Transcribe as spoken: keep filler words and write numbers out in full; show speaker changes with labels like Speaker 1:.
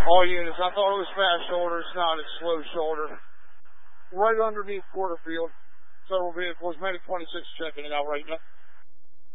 Speaker 1: All units. I thought it was fast shoulder. It's not. It's slow shoulder. Right underneath Porterfield. Several vehicles. Medic twenty-six checking it out right now.